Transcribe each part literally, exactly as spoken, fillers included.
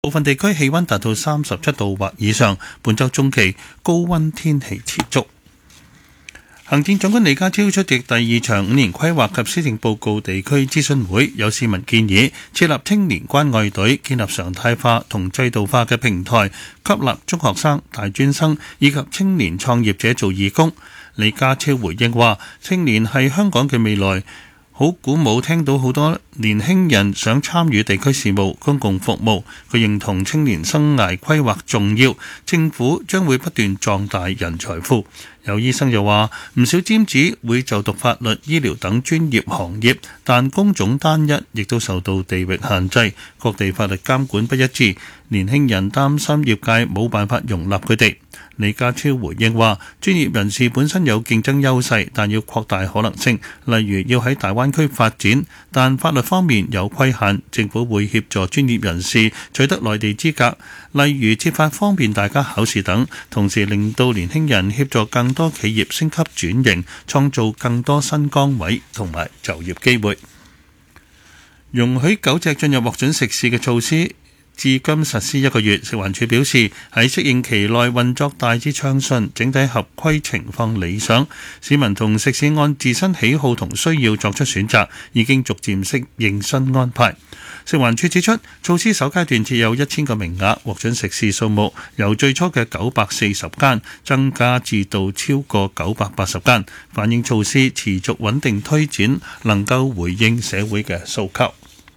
部分地區氣溫達到三十七度或以上。本週中期高溫天氣持續。行政長官李家超出席第二場五年規劃及施政報告地區諮詢會，有市民建議設立青年關愛隊，建立常態化同制度化嘅平台，吸納中學生、大專生以及青年創業者做義工。李家超回應話：青年係香港嘅未來，好鼓舞聽到好多年輕人想參與地區事務、公共服務。佢認同青年生涯規劃重要，政府將會不斷壯大人才庫。有醫生就話，唔少尖子會就讀法律、醫療等專業行業，但工種單一，亦都受到地域限制，各地法律監管不一致，年輕人擔心業界冇辦法容納佢哋。李家超回應話，專業人士本身有競爭優勢，但要擴大可能性，例如要喺大灣區發展，但法律方面有規限，政府會協助專業人士取得內地資格，例如設法方便大家考試等，同時令到年輕人協助更多企業升級轉型，創造更多新崗位同埋就業機會。容許狗隻進入獲准食肆嘅措施至今實施一個月，食環署表示喺適應期內運作大致暢順，整體合規情況理想。市民同食肆按自身喜好同需要作出選擇，已經逐漸適應新安排。食環署指出，措施首階段設有一千個名額，獲准食肆數目由最初嘅九百四十間增加至到超過九百八十間，反映措施持續穩定推展，能夠回應社會嘅訴求。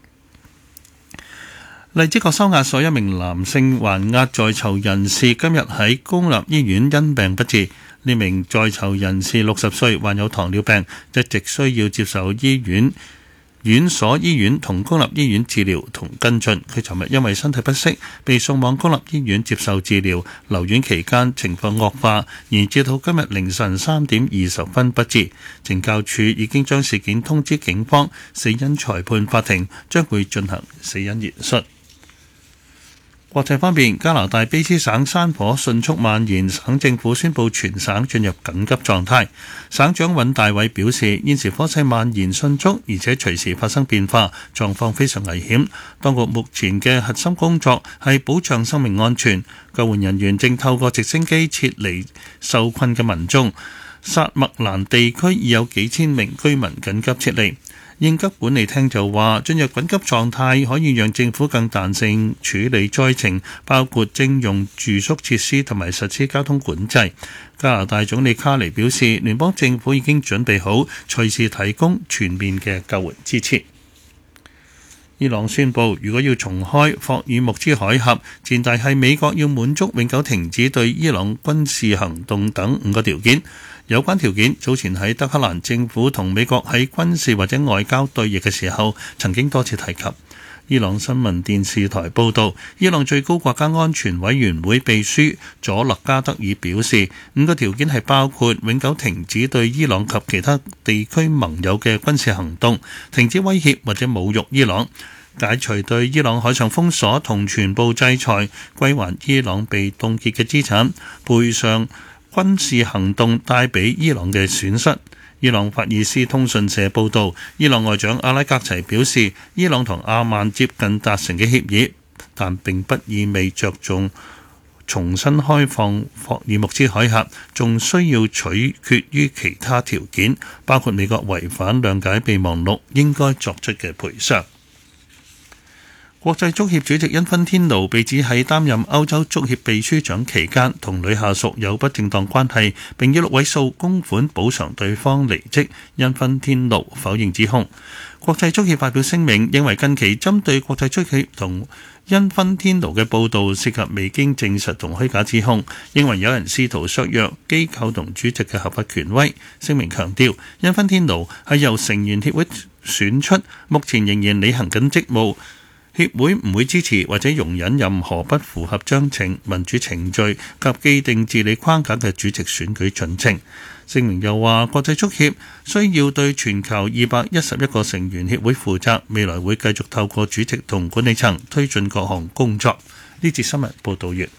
荔枝角收押所一名男性還押在囚人士今日喺公立醫院因病不治。呢名在囚人士六十歲，患有糖尿病，一直需要接受醫院院所醫院同公立醫院治療同跟進。佢尋日因為身體不適，被送往公立醫院接受治療，留院期間情況惡化，而至到今日凌晨三點二十分不治。懲教署已經將事件通知警方，死因裁判法庭將會進行死因研述。國際方面，加拿大卑詩省山火迅速蔓延，省政府宣布全省進入緊急狀態。省長尹大偉表示，現時火勢蔓延迅速，而且隨時發生變化，狀況非常危險。當局目前嘅核心工作係保障生命安全，救援人員正透過直升機撤離受困嘅民眾。薩麥蘭地區已有幾千名居民緊急撤離。應急管理廳就話，進入緊急狀態可以讓政府更彈性處理災情，包括徵用住宿設施同埋實施交通管制。加拿大總理卡尼表示，聯邦政府已經準備好隨時提供全面嘅救援支持。伊朗宣布，如果要重開霍爾木茲海峽，前提係美國要滿足永久停止對伊朗軍事行動等五個條件。有關條件早前喺德黑蘭政府同美國喺軍事或者外交對弈嘅時候曾經多次提及。伊朗新聞電視台報導，伊朗最高國家安全委員會秘書佐勒加德爾表示，五個條件係包括永久停止對伊朗及其他地區盟友嘅軍事行動，停止威脅或者侮辱伊朗，解除對伊朗海上封鎖同全部制裁，歸還伊朗被凍結嘅資產，賠償軍事行動帶俾伊朗嘅損失。伊朗法爾斯通訊社報導，伊朗外長阿拉格齊表示，伊朗同阿曼接近達成嘅協議，但並不意味着重重新開放霍爾木茲海峽，仲需要取決於其他條件，包括美國違反諒解備忘錄應該作出嘅賠償。國際足協主席因芬天奴被指喺擔任歐洲足協秘書長期間同女下屬有不正當關係，並以六位數公款補償對方離職。因芬天奴否認指控。國際足協發表聲明，認為近期針對國際足協同因芬天奴嘅報導涉及未經證實同虛假指控，認為有人試圖削弱機構同主席嘅合法權威。聲明強調，因芬天奴係由成員協會選出，目前仍然履行緊職務。協會唔會支持或者容忍任何不符合章程、民主程序及既定治理框架嘅主席選舉進程。聲明又話，國際足協需要對全球二百一十一個成員協會負責，未來會繼續透過主席同管理層推進各項工作。呢節新聞報導完。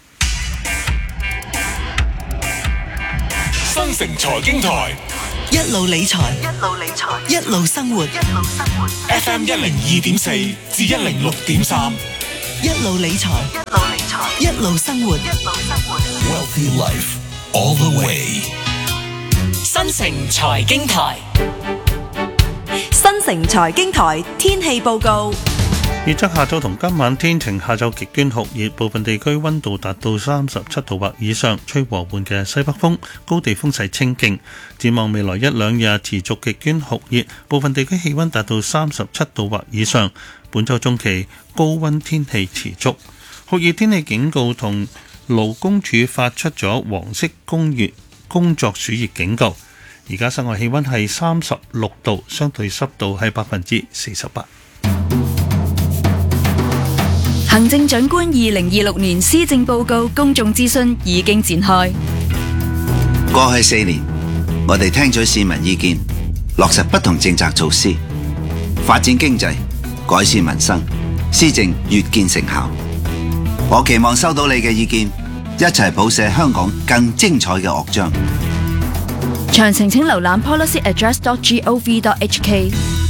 新城財經台一路理財，一路理財，一路生活，一路生活。F M 一零二點四至一零六點三， 一路理財，一路理財，一路生活，一路生活。 Wealthy Life all the way。 新城財經台， 新城財經台天氣報告。 預測下晝同今晚天晴，下晝極端酷熱，部分地區溫度達到三十七度或以上，吹和緩嘅西北風，高地風勢清勁。展望未來一兩日持續極端酷熱，部分地區氣溫達到三十七度或以上。本週中期高溫天氣持續，酷熱天氣警告同勞工處發出咗黃色工業工作暑熱警告。而家室外氣溫係三十六度，相對濕度係百分之四十八。 行政長官二零二六年施政報告公眾諮詢已經展開。 過去四年，我哋聽取市民意見，落實不同政策措施，發展經濟，改善民生，施政越見成效。我期望收到你嘅意見，一齊譜寫香港更精彩嘅樂章。 詳情請瀏覽 policy address dot gov dot h k。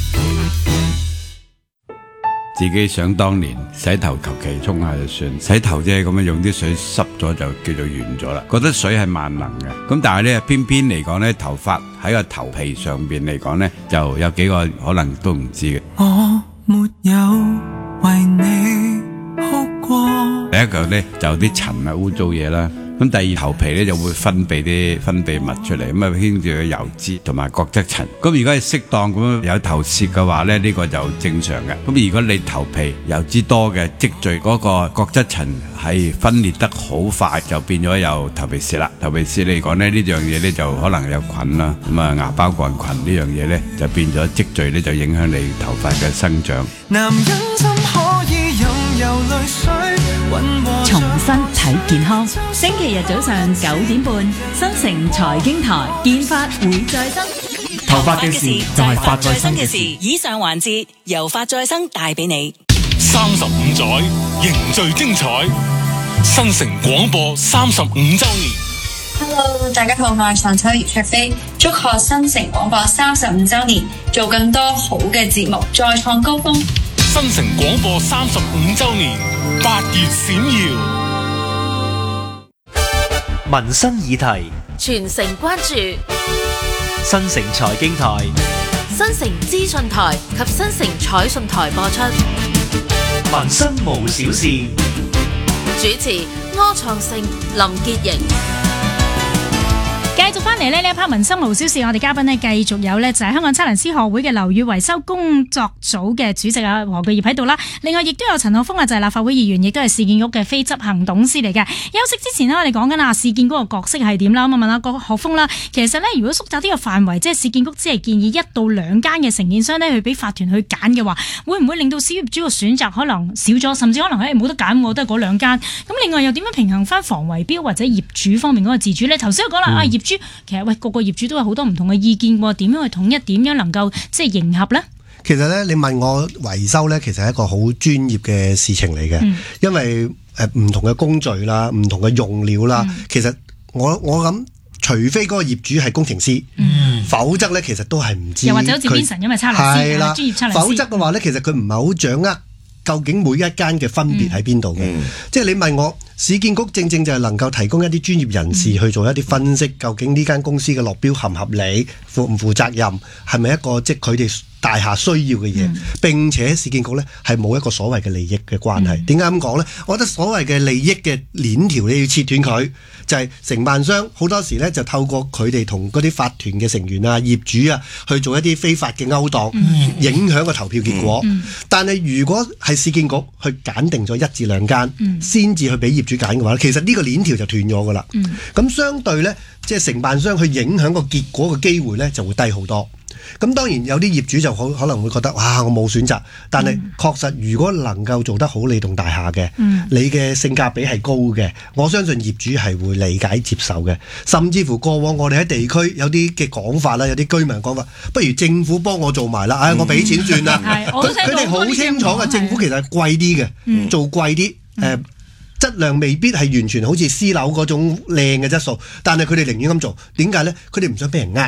自己想當年洗頭求其沖下就算，洗頭啫咁樣用啲水濕咗就叫做完咗啦。覺得水係萬能嘅，咁但係咧偏偏嚟講咧，頭髮喺個頭皮上邊嚟講咧，就有幾個可能都唔知嘅。 我沒有為你哭過。 第一個咧就有啲塵啊污糟嘢啦。咁第二頭皮咧就會分泌啲分泌物出嚟，咁啊牽住個油脂同埋角質層。咁如果係適當咁有頭屑嘅話咧，呢個就正常嘅。咁如果你頭皮油脂多嘅積聚嗰個角質層係分裂得好快，就變咗有頭皮屑啦。頭皮屑嚟講咧，呢樣嘢咧就可能有菌啦。咁啊芽孢桿菌呢樣嘢咧就變咗積聚咧，就影響你頭髮嘅生長。 男人怎可以任由淚水重新睇健康，星期日早上九點半，新城財經台，健髮會再生。 頭髮嘅事就係髮再生嘅事。以上環節由髮再生帶俾你。 三十五載凝聚精彩，新城廣播三十五週年。 Hello， 大家好，我係上秋葉卓飛，祝賀新城廣播三十五週年，做更多好嘅節目，再創高峰。 新城廣播三十五週年，八月閃耀。 民生議題， 全城關注。 新城財經台、 新城資訊台及新城彩訊台播出。 民生無小事。 主持柯創盛、林潔瑩。 繼續翻嚟呢呢一 part 民生無小事，我哋嘉賓呢繼續有呢就係香港測量師學會嘅樓宇維修工作組嘅主席啊黃巨業喺度啦。另外亦都有陳學鋒啊，就係立法會議員，亦都係市建局嘅非執行董事嚟嘅。休息之前呢，我哋講緊啊市建局個角色係點啦。咁啊問下個學鋒啦，其實呢，如果縮窄呢個範圍，即係市建局只係建議一到兩間嘅承建商呢去俾法團去揀嘅話，會唔會令到小業主個選擇可能少咗，甚至可能誒冇得揀，我都係嗰兩間。咁另外又點樣平衡翻房圍標或者業主方面嗰個自主呢？頭先我講啦，啊業主其實喂個個業主都有好多唔同嘅意見喎，點樣去統一，點樣能夠即係迎合呢？ 其實咧，你問我維修咧，其實係一個好專業嘅事情嚟嘅，嗯、因為誒唔、呃、同嘅工序啦，唔同嘅用料啦，嗯、其實我我諗，除非嗰個業主係工程師，嗯、否則咧其實都係唔知。 又或者好似 Vincent 因為測量師，專業測量師。 否則嘅話咧，其實佢唔係好掌握究竟每一間嘅分別喺邊度嘅。嗯、即係你問我。市建局正正就係能夠提供一啲專業人士去做一啲分析，究竟呢間公司嘅落標合唔合理，負唔負責任，係咪一個即係佢哋大廈需要嘅嘢？嗯、並且市建局呢係冇一個所謂嘅利益嘅關係。點解咁講呢？我覺得所謂嘅利益嘅鏈條你要切斷佢，就係、是、承辦商好多時呢就透過佢哋同嗰啲法團嘅成員啊、業主啊去做一啲非法嘅勾當，嗯、影響個投票結果。嗯、但係如果係市建局去揀定咗一至兩間，先至、嗯、去俾業主揀嘅話，其實呢個鏈條就斷咗噶啦。咁、嗯、相對呢，即係承辦商去影響個結果嘅機會呢就會低好多。咁當然有啲業主就好可能會覺得哇，我冇選擇。但係確實如果能夠做得好你棟大廈嘅，嗯、你嘅性價比係高嘅，我相信業主係會理解接受嘅。甚至乎過往我哋喺地區有啲嘅講法啦，有啲居民講法，不如政府幫我做埋啦，唉、哎，我俾錢算啦。佢哋好清楚嘅，政府其實係貴啲嘅，嗯、做貴啲，誒、呃。質量未必係完全好似私樓嗰種靚嘅質素，但係佢哋寧願咁做，點解呢？佢哋唔想俾人呃。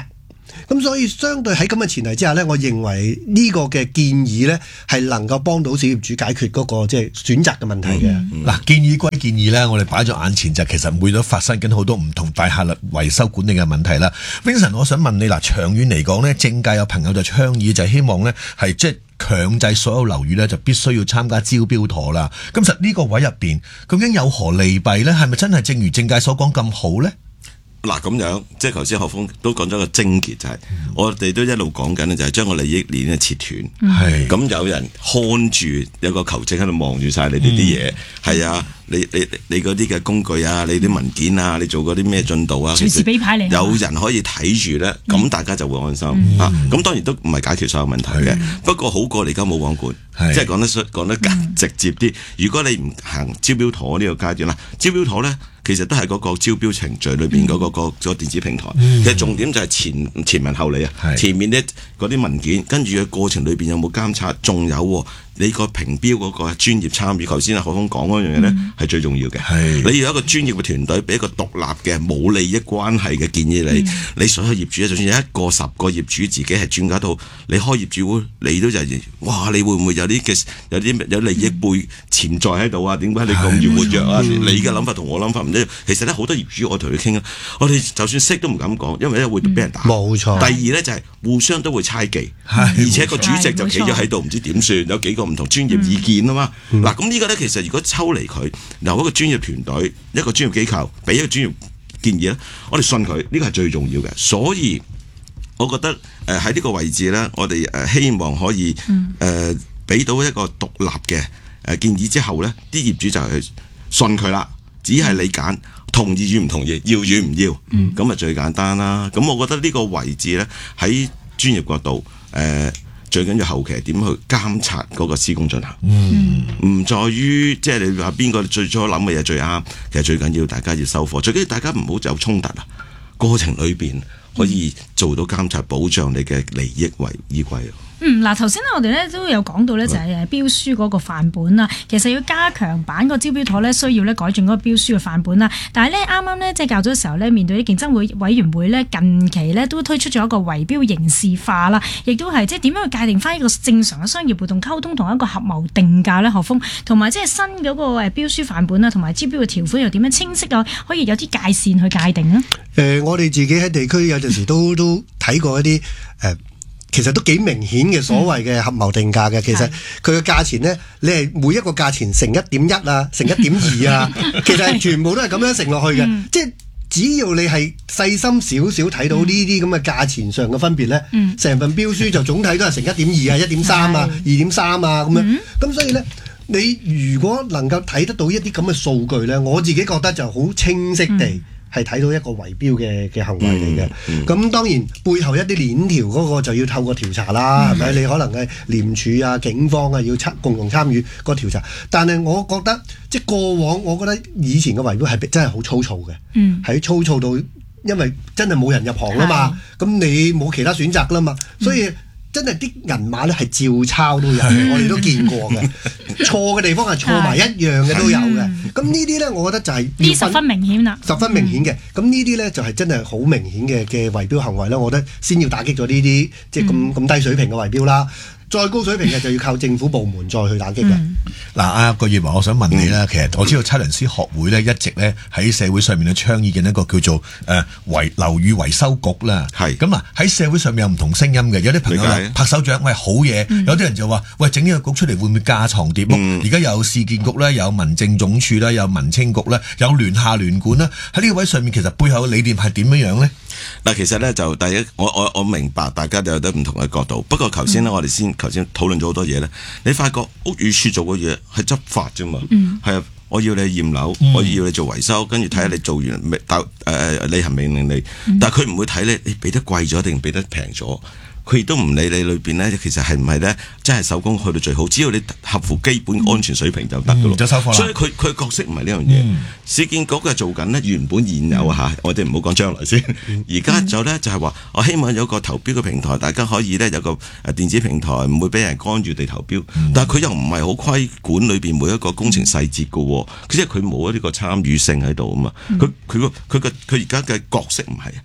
咁所以相對喺咁嘅前提之下呢，我認為呢個嘅建議呢係能夠幫到小業主解決嗰個即係選擇嘅問題嘅。 嗱、嗯，建議歸建議呢，我哋擺咗眼前就其實每日都發生緊好多唔同大廈維修管理嘅問題啦。Vincent， 我想問你嗱，長遠嚟講呢，政界有朋友就倡議就係希望呢係即係強制所有樓宇呢就必須要參加招標妥啦。咁實呢個位入邊究竟有何利弊呢？係咪真係正如政界所講咁好呢？ 嗱，咁樣，即係頭先何鋒都講咗個症結，就係、是嗯、我哋都一路講緊咧，就係將個利益鏈咧切斷。係咁、嗯、有人看住有個球證喺度望住晒你哋啲嘢，係、嗯、啊，你你你嗰啲嘅工具啊，你啲文件啊，你做嗰啲咩進度啊， 隨時俾牌你， 有人可以睇住咧，咁、嗯、大家就會安心、嗯、啊。咁當然都唔係解決所有問題嘅，不過好過你而家冇網管，即係講得講得更直接啲。如果你唔行招標妥呢個階段啦，招標妥咧。其實都係嗰個招標程序裏邊嗰個個個電子平台，嗯、其實重點就係前前文後理啊。前面咧嗰啲文件，跟住嘅過程裏邊有冇監察，仲有你個評標嗰個專業參與。頭先阿何鋒講嗰樣嘢咧係最重要嘅。你要有一個專業嘅團隊，俾一個獨立嘅冇利益關係嘅建議你。嗯、你所有業主咧，就算有一個十個業主自己係專家都，你開業主會，你都就係哇！你會唔會有啲嘅有啲有利益背潛在喺度啊？點解你咁要活躍啊？你嘅諗法同我諗法唔一樣。其實咧好多業主我同佢傾啊，我哋就算識都唔敢講，因為咧會俾人打。冇、嗯、錯。第二咧就係、是、互相都會猜忌，而且個主席就企咗喺度，唔知點算，有幾個唔同專業意見啊嘛。嗱、嗯，咁呢個咧其實如果抽離佢，由一個專業團隊、一個專業機構俾一個專業建議咧，我哋信佢，呢、這個係最重要嘅。所以我覺得誒喺呢個位置咧，我哋誒希望可以誒俾、呃、到一個獨立嘅誒建議之後咧，啲業主就係信佢啦。只係你揀，同意與唔同意，要與唔要，咁、嗯、啊最簡單啦。咁我覺得呢個位置咧，喺專業角度，誒、呃、最緊要後期點去監察嗰個施工進行，唔、嗯、在於即係你話邊個最初諗嘅嘢最啱，其實最緊要大家要收貨，最緊要大家唔好有衝突啊。過程裏邊可以做到監察，保障你嘅利益為依歸。 嗯，嗱，頭先咧我哋咧都有講到咧，就係誒標書嗰個範本啦。其實要加強版個招標妥咧，需要咧改進嗰個標書嘅範本啦。但係咧啱啱咧即係較早嘅時候咧，面對啲競爭會委員會咧，近期咧都推出咗一個圍標刑事化啦，亦都係即係點樣去界定翻一個正常嘅商業活動溝通同一個合謀定價咧？何鋒同埋即係新嗰個誒標書範本啦，同埋招標嘅條款又點樣清晰啊？可以有啲界線去界定啊？ 誒、呃，我哋自己喺地區有陣時都都睇過一啲誒。呃其實都幾明顯嘅所謂嘅合謀定價嘅、嗯，其實佢嘅價錢呢，你係每一個價錢乘一點一啊，乘一點二啊，其實係全部都係咁樣乘落去嘅、嗯，即係只要你係細心少少睇到呢啲咁嘅價錢上嘅分別呢，成、嗯、份標書就總體都係乘一點二啊、一點三啊、二點三啊咁樣，咁、嗯、所以呢，你如果能夠睇得到一啲咁嘅數據呢，我自己覺得就好清晰地、嗯。係睇到一個圍標嘅嘅行為嚟嘅，咁、嗯嗯、當然背後一啲鏈條嗰個就要透過調查啦，係、嗯、咪？你可能係廉署啊、警方啊要參共同參與個調查，但係我覺得即係過往，我覺得以前嘅圍標係真係好粗糙嘅，喺、嗯、粗糙到因為真係冇人入行啦嘛，咁你冇其他選擇啦嘛，所以。嗯真係啲銀碼咧係照抄都有，我哋都見過嘅。錯嘅地方係錯埋一樣嘅都有嘅。咁呢啲咧，我覺得就係呢十分明顯啦， 十分明顯嘅。咁呢啲咧就係真係好明顯嘅嘅圍標行為啦。我覺得先要打擊咗呢啲即係咁咁低水平嘅圍標啦。再高水平嘅就要靠政府部門再去打擊啦。 嗱、嗯，阿郭業華，我想問你啦、嗯，其實我知道測量師學會咧一直咧喺社會上面咧倡議緊一個叫做誒維樓宇維修局啦。係咁啊，喺社會上面有唔同聲音嘅，有啲朋友拍手掌，喂好嘢、嗯；有啲人就話，喂整呢個局出嚟會唔會架床疊屋？而、嗯、家有市建局啦，有民政總署啦，有民青局啦，有聯廈聯管啦。喺呢個位上面，其實背後嘅理念係點樣樣咧？ 嗱，其實咧就第一，我我我明白大家都有得唔同嘅角度。不過頭先咧，我哋先頭先討論咗好多嘢咧。你發覺屋宇署做嘅嘢係執法啫嘛，係、嗯、啊，我要你驗樓、嗯，我要你做維修，跟住睇下你做完未，誒、呃、履行命令你。嗯、但係佢唔會睇你，你俾得貴咗定俾得平咗。佢亦都唔理你裏邊咧，其實係唔係咧，真係手工去到最好，只要你合乎基本安全水平就得噶咯。就收貨啦。所以佢佢角色唔係呢樣嘢。市建局嘅做緊咧，原本現有嚇、嗯，我哋唔好講將來先。而家就咧就係話，我希望有個投標嘅平台，大家可以咧有個誒電子平台，唔會俾人干預地投標。嗯、但係佢又唔係好規管裏邊每一個工程細節噶喎，即係佢冇呢個參與性喺度啊嘛。佢佢個佢個佢而家嘅角色唔係。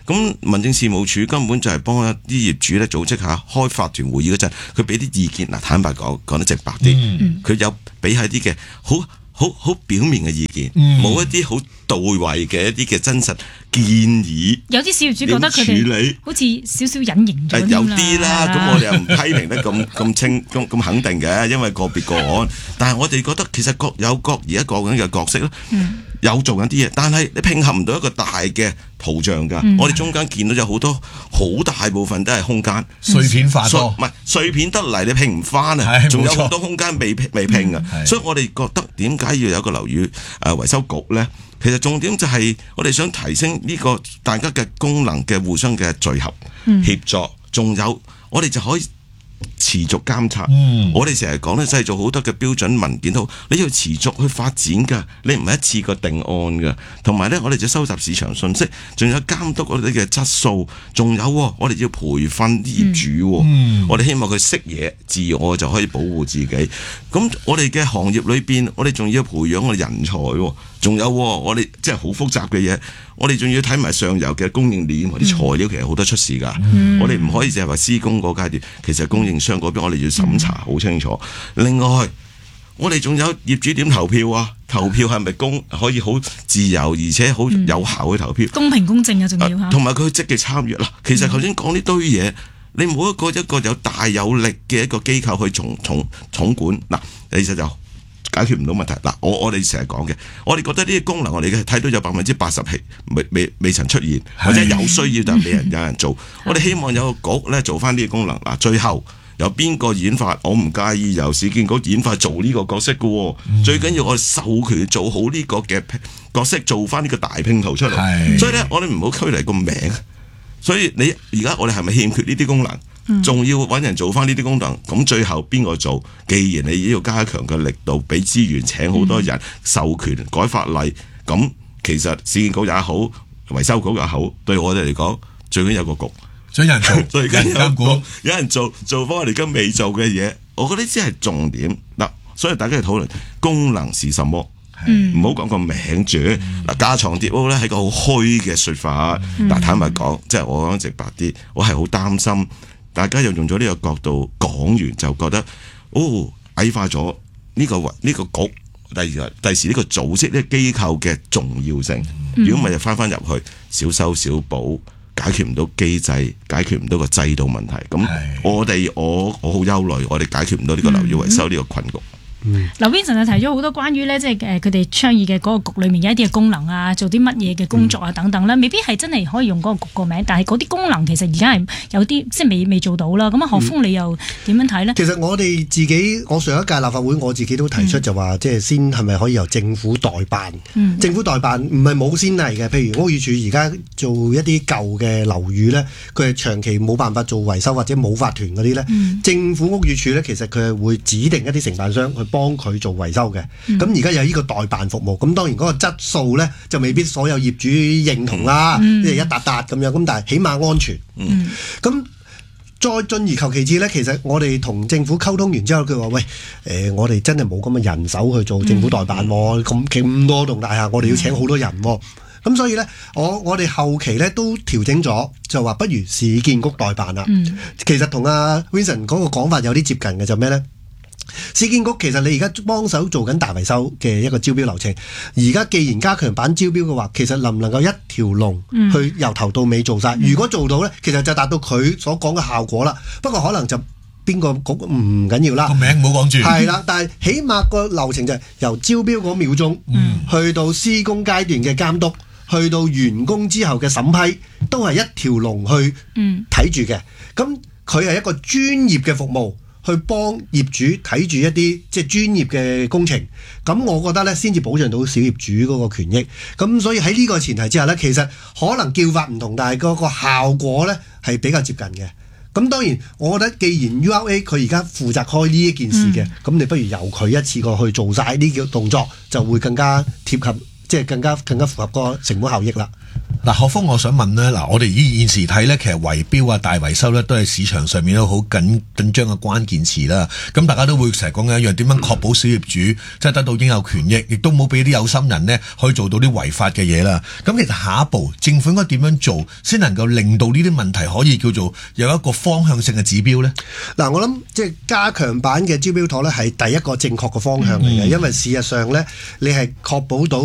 咁民政事務處根本就係幫一啲業主咧組織下開法團會議嗰陣，佢俾啲意見嗱，坦白講講得直白啲，佢、嗯、有俾係啲嘅好好好表面嘅意見，冇、嗯、一啲好到位嘅一啲嘅真實建議。 有啲小業主覺得佢哋好似少少隱形咗有啲啦，咁我哋又唔批評得咁咁清咁咁肯定嘅，因為個別個案。但係我哋覺得其實各有各而家各緊嘅角色咯。嗯有做緊啲嘢，但係你拼合唔到一個大嘅圖像㗎。嗯、我哋中間見到有好多好大部分都係空間碎片化多， 唔係碎片得嚟，你拼唔翻啊！仲有好多空間未未拼啊！嗯、所以我哋覺得點解要有一個樓宇誒維修局咧？其實重點就係我哋想提升呢個大家嘅功能嘅互相嘅聚合、嗯、協作，仲有我哋就可以持續監察，嗯、我哋成日講咧製造好多嘅標準文件都好，你要持續去發展噶，你唔係一次過定案噶。同埋咧，我哋就收集市場信息，仲有監督我哋嘅質素，仲有我哋要培訓啲業主，嗯、我哋希望佢識嘢，自我就可以保護自己。咁我哋嘅行業裏邊，我哋仲要培養我哋人才，仲有我哋即係好複雜嘅嘢。我哋仲要睇埋上游嘅供應鏈，或啲材料其實好多出事㗎。嗯、我哋唔可以淨係話施工嗰階段，其實供應商嗰邊我哋要審查好清楚。嗯、另外，我哋仲有業主點投票啊？投票係咪公可以好自由而且好有效去投票？嗯、公平公正啊，仲要嚇。同埋佢積極參與啦。其實頭先講呢堆嘢，你冇一個一個有大有力嘅一個機構去重重統管嗱，其實就解決唔到問題嗱，我我哋成日講嘅，我哋覺得呢啲功能我哋嘅睇到有百分之八十係未未未曾出現，或者有需要但係未人有人做，我哋希望有個局咧做翻呢啲功能嗱，最後由邊個演發，我唔介意由市建局演發做呢個角色嘅，嗯、最緊要我哋授權做好呢個嘅角色，做翻呢個大拼圖出嚟，所以咧我哋唔好拘泥個名，所以你而家我哋係咪欠缺呢啲功能？仲、嗯、要揾人做翻呢啲功能，咁最後邊個做？既然你要加強嘅力度，俾資源，請好多人，嗯、授權改法例，咁其實市建局也好，維修局也好，對我哋嚟講，最緊有個局，最緊做，最緊有個有人做，做翻我哋而家未做嘅嘢，我覺得呢啲係重點嗱。所以大家去討論功能是什麼，唔好講個名住嗱，架床疊屋咧係個好虛嘅說法。嗱、嗯，坦白講，即係我講直白啲，我係好擔心。大家又用咗呢個角度講完，就覺得哦矮化咗呢個呢、呢個局，第二第時呢個組織呢、呢個機構嘅重要性。如果唔係就翻翻入去小修小補，解決唔到機制，解決唔到個制度問題。咁我哋我我好憂慮，我哋解決唔到呢個樓宇維修呢個困局。 劉 Vincent 就提咗好多關於咧，即係誒佢哋倡議嘅嗰個局裏面有一啲嘅功能啊，做啲乜嘢嘅工作啊等等啦，未必係真係可以用嗰個局個名，但係嗰啲功能其實而家係有啲即係未未做到啦。咁啊，何鋒你又點樣睇呢？ 其實我哋自己，我上一屆立法會我自己都提出就話，即係先係咪可以由政府代辦？嗯、政府代辦唔係冇先例嘅，譬如屋宇署而家做一啲舊嘅樓宇呢，佢係長期冇辦法做維修或者冇法團嗰啲呢。嗯、政府屋宇署呢，其實佢係會指定一啲承辦商去幫佢做維修嘅，咁而家有呢個代辦服務，咁當然嗰個質素呢，就未必所有業主認同啦，即係、嗯、一笪笪咁樣，咁但係起碼安全。咁、嗯、再進而求其次呢，其實我哋同政府溝通完之後，佢話喂，誒、呃、我哋真係冇咁嘅人手去做政府代辦喎，咁咁、嗯、多棟大廈，我哋要請好多人喎，咁、嗯、所以呢，我我哋後期呢都調整咗，就話不如市建局代辦啦。嗯、其實同阿 Vincent 嗰個講法有啲接近嘅，就咩呢？市建局其實你而家幫手做緊大維修嘅一個招標流程，而家既然加強版招標嘅話，其實能唔能夠一條龍去由頭到尾做晒？嗯、如果做到呢，其實就達到佢所講嘅效果啦。不過可能就邊個局唔緊要啦，個名唔好講住。係啦，但係起碼個流程就係由招標嗰秒鐘，嗯、去到施工階段嘅監督，去到完工之後嘅審批，都係一條龍去睇住嘅。咁佢係一個專業嘅服務。去幫業主睇住一啲即係專業嘅工程，咁我覺得咧先至保障到小業主嗰個權益。咁所以喺呢個前提之下咧，其實可能叫法唔同，但係嗰個效果咧係比較接近嘅。咁當然，我覺得既然 U R A 佢而家負責開呢一件事嘅，咁、嗯、你不如由佢一次過去做晒呢個動作，就會更加貼合，即係更加更加符合個成本效益啦。 嗱，何峰，我想問呢，嗱，我哋依現時睇呢，其實圍標啊、大維修呢，都係市場上面都好緊緊張嘅關鍵詞啦。咁大家都會成日講緊一樣，點樣確保小業主即係得到應有權益，亦都冇俾啲有心人呢可以做到啲違法嘅嘢啦。咁其實下一步政府應該點樣做，先能夠令到呢啲問題可以叫做有一個方向性嘅指標呢？ 嗱，我諗即係加強版嘅招標妥呢，係第一個正確嘅方向嚟嘅，嗯、因為事實上呢，你係確保到